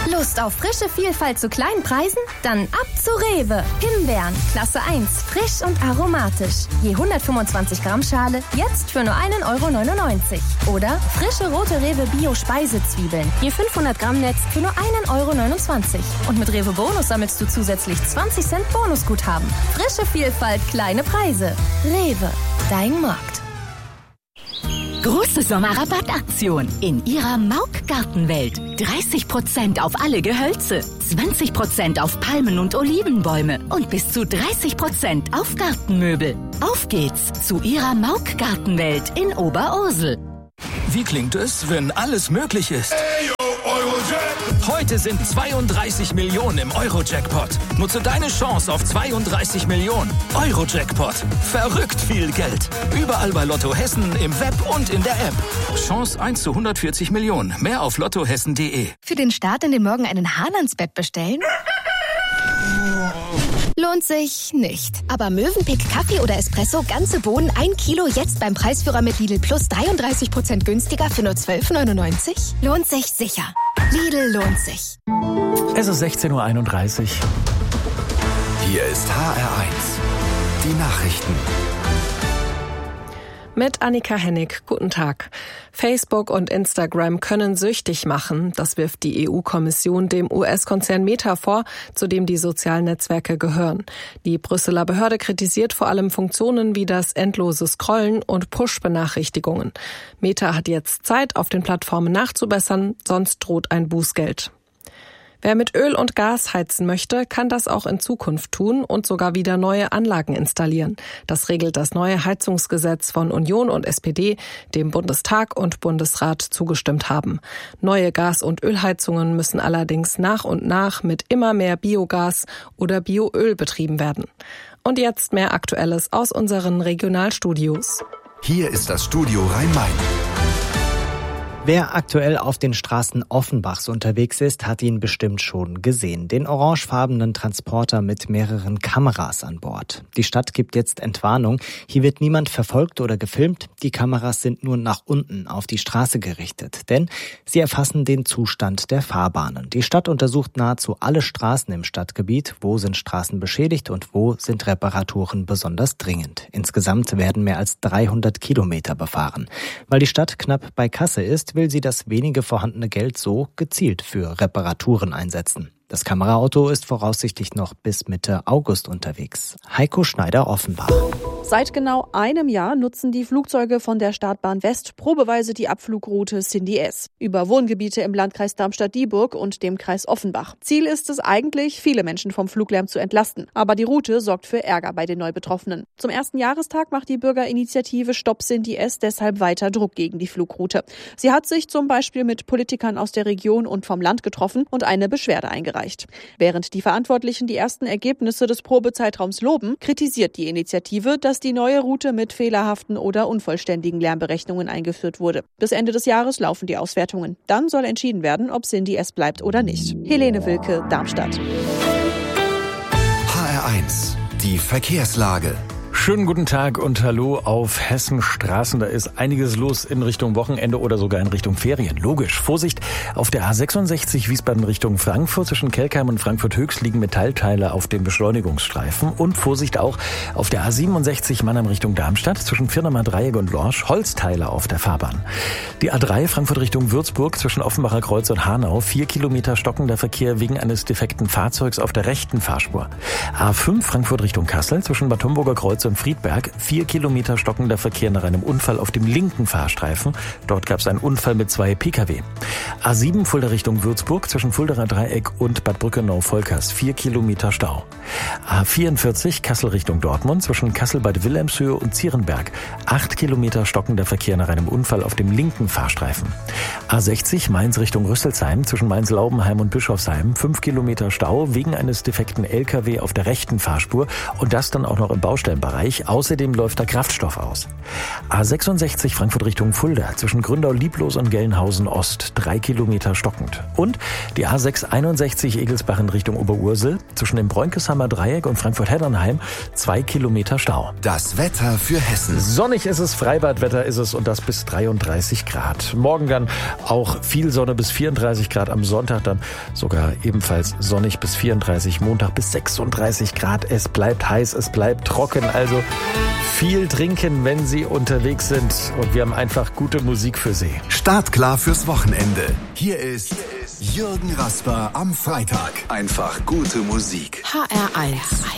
Lust auf frische Vielfalt zu kleinen Preisen? Dann ab zu Rewe. Himbeeren, Klasse 1, frisch und aromatisch. Je 125 Gramm Schale, jetzt für nur 1,99 €. Oder frische rote Rewe Bio-Speisezwiebeln. Je 500 Gramm Netz für nur 1,29 €. Und mit Rewe Bonus sammelst du zusätzlich 20 Cent Bonusguthaben. Frische Vielfalt, kleine Preise. Rewe, dein Markt. Große Sommerrabattaktion in Ihrer Mauk-Gartenwelt. 30% auf alle Gehölze, 20% auf Palmen und Olivenbäume und bis zu 30% auf Gartenmöbel. Auf geht's zu Ihrer Mauk-Gartenwelt in Oberursel. Wie klingt es, wenn alles möglich ist? Heute sind 32 Millionen im Euro-Jackpot. Nutze deine Chance auf 32 Millionen. Euro-Jackpot. Verrückt viel Geld. Überall bei Lotto Hessen, im Web und in der App. Chance 1 zu 140 Millionen. Mehr auf lottohessen.de. Für den Start in den Morgen einen Hahn ans Bett bestellen? Lohnt sich nicht. Aber Mövenpick Kaffee oder Espresso, ganze Bohnen, 1 Kilo, jetzt beim Preisführer mit Lidl Plus 33% günstiger für nur 12,99 €? Lohnt sich sicher. Lidl lohnt sich. Es ist 16:31 Uhr. Hier ist HR1. Die Nachrichten. Mit Annika Hennig. Guten Tag. Facebook und Instagram können süchtig machen. Das wirft die EU-Kommission dem US-Konzern Meta vor, zu dem die sozialen Netzwerke gehören. Die Brüsseler Behörde kritisiert vor allem Funktionen wie das endlose Scrollen und Push-Benachrichtigungen. Meta hat jetzt Zeit, auf den Plattformen nachzubessern, sonst droht ein Bußgeld. Wer mit Öl und Gas heizen möchte, kann das auch in Zukunft tun und sogar wieder neue Anlagen installieren. Das regelt das neue Heizungsgesetz von Union und SPD, dem Bundestag und Bundesrat zugestimmt haben. Neue Gas- und Ölheizungen müssen allerdings nach und nach mit immer mehr Biogas oder Bioöl betrieben werden. Und jetzt mehr Aktuelles aus unseren Regionalstudios. Hier ist das Studio Rhein-Main. Wer aktuell auf den Straßen Offenbachs unterwegs ist, hat ihn bestimmt schon gesehen. Den orangefarbenen Transporter mit mehreren Kameras an Bord. Die Stadt gibt jetzt Entwarnung. Hier wird niemand verfolgt oder gefilmt. Die Kameras sind nur nach unten auf die Straße gerichtet. Denn sie erfassen den Zustand der Fahrbahnen. Die Stadt untersucht nahezu alle Straßen im Stadtgebiet. Wo sind Straßen beschädigt und wo sind Reparaturen besonders dringend? Insgesamt werden mehr als 300 Kilometer befahren. Weil die Stadt knapp bei Kasse ist, will sie das wenige vorhandene Geld so gezielt für Reparaturen einsetzen. Das Kameraauto ist voraussichtlich noch bis Mitte August unterwegs. Heiko Schneider, Offenbach. Seit genau einem Jahr nutzen die Flugzeuge von der Startbahn West probeweise die Abflugroute Cindy S. über Wohngebiete im Landkreis Darmstadt-Dieburg und dem Kreis Offenbach. Ziel ist es eigentlich, viele Menschen vom Fluglärm zu entlasten. Aber die Route sorgt für Ärger bei den Neubetroffenen. Zum ersten Jahrestag macht die Bürgerinitiative Stopp Cindy S deshalb weiter Druck gegen die Flugroute. Sie hat sich zum Beispiel mit Politikern aus der Region und vom Land getroffen und eine Beschwerde eingereicht. Während die Verantwortlichen die ersten Ergebnisse des Probezeitraums loben, kritisiert die Initiative, dass die neue Route mit fehlerhaften oder unvollständigen Lärmberechnungen eingeführt wurde. Bis Ende des Jahres laufen die Auswertungen. Dann soll entschieden werden, ob Cindy S bleibt oder nicht. Helene Wilke, Darmstadt. HR1, die Verkehrslage. Schönen guten Tag und hallo auf Hessenstraßen. Da ist einiges los in Richtung Wochenende oder sogar in Richtung Ferien. Logisch. Vorsicht, auf der A66 Wiesbaden Richtung Frankfurt zwischen Kelkheim und Frankfurt-Höchst liegen Metallteile auf dem Beschleunigungsstreifen. Und Vorsicht auch auf der A67 Mannheim Richtung Darmstadt zwischen Firnamer Dreieck und Lorsch Holzteile auf der Fahrbahn. Die A3 Frankfurt Richtung Würzburg zwischen Offenbacher Kreuz und Hanau 4 Kilometer stockender Verkehr wegen eines defekten Fahrzeugs auf der rechten Fahrspur. A5 Frankfurt Richtung Kassel zwischen Bad Homburger Kreuz und Friedberg 4 Kilometer stockender Verkehr nach einem Unfall auf dem linken Fahrstreifen. Dort gab es einen Unfall mit 2 Pkw. A7 Fulda Richtung Würzburg zwischen Fuldaer Dreieck und Bad Brückenau-Volkers 4 Kilometer Stau. A44 Kassel Richtung Dortmund zwischen Kassel-Bad Wilhelmshöhe und Zierenberg 8 Kilometer stockender Verkehr nach einem Unfall auf dem linken Fahrstreifen. A60 Mainz Richtung Rüsselsheim zwischen Mainz-Laubenheim und Bischofsheim 5 Kilometer Stau wegen eines defekten LKW auf der rechten Fahrspur und das dann auch noch im Baustellenbereich. Außerdem läuft da Kraftstoff aus. A66 Frankfurt Richtung Fulda zwischen Gründau-Lieblos und Gelnhausen Ost 3 Kilometer Kilometer stockend. Und die A661 Egelsbach in Richtung Oberursel zwischen dem Bräunkesheimer Dreieck und Frankfurt-Heddernheim 2 Kilometer Stau. Das Wetter für Hessen. Sonnig ist es, Freibadwetter ist es und das bis 33 Grad. Morgen dann auch viel Sonne bis 34 Grad, am Sonntag dann sogar ebenfalls sonnig bis 34, Montag bis 36 Grad. Es bleibt heiß, es bleibt trocken, also viel trinken, wenn Sie unterwegs sind und wir haben einfach gute Musik für Sie. Startklar fürs Wochenende. Hier ist Jürgen Rasper am Freitag. Einfach gute Musik. HR1.